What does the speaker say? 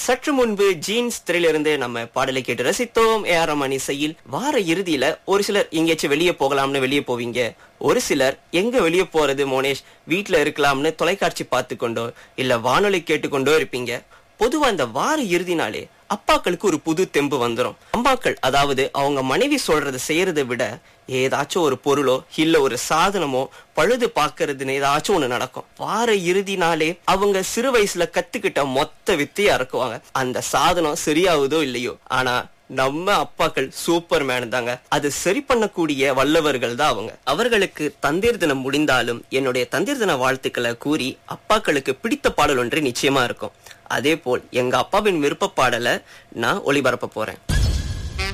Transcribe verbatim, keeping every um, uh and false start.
சற்று முன்பு ஜீன்ஸ் திரையிலிருந்து நம்ம பாடலை கேட்டு ரசித்தோம். ஏ ஆர் ரஹ்மான் இசையில். வார இறுதியில ஒரு சிலர் எங்கேயாச்சும் வெளியே போகலாம்னு வெளியே போவீங்க. ஒரு சிலர் எங்க வெளியே போறது மோனேஷ், வீட்டுல இருக்கலாம்னு தொலைக்காட்சி பார்த்து கொண்டோ இல்ல வானொலி கேட்டுக்கொண்டோ இருப்பீங்க. பொதுவா இந்த வார இறுதினாலே அப்பாக்களுக்கு ஒரு புது தெம்பு வந்துடும். அம்மாக்கள் அதாவது அவங்க மனைவி சொல்றதை செய்யறதை விட ஏதாச்சும் ஒரு பொருளோ இல்ல ஒரு சாதனமோ பழுது பாக்குறதுன்னு ஏதாச்சும் ஒண்ணு நடக்கும். வார இறுதினாலே அவங்க சிறு வயசுல கத்துக்கிட்ட மொத்த வித்தையா இருக்குவாங்க. அந்த சாதனம் சரியாகுதோ இல்லையோ, ஆனா நம்ம அப்பாக்கள் சூப்பர் மேன் தாங்க. அது சரி பண்ணக்கூடிய வல்லவர்கள் தான் அவங்க. அவர்களுக்கு தந்தீர் தினம் முடிந்தாலும் என்னுடைய தந்தீர் தின வாழ்த்துக்களை கூறி அப்பாக்களுக்கு பிடித்த பாடல் ஒன்று நிச்சயமா இருக்கும். அதே போல் எங்க அப்பாவின் விருப்ப பாடலை நான் ஒளிபரப்ப போறேன்.